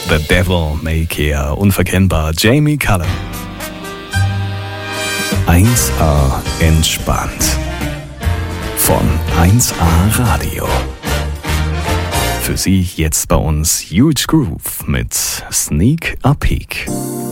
The Devil May Care, unverkennbar Jamie Cullum. 1A entspannt. Von 1A Radio. Für Sie jetzt bei uns Huge Groove mit Sneak a Peek.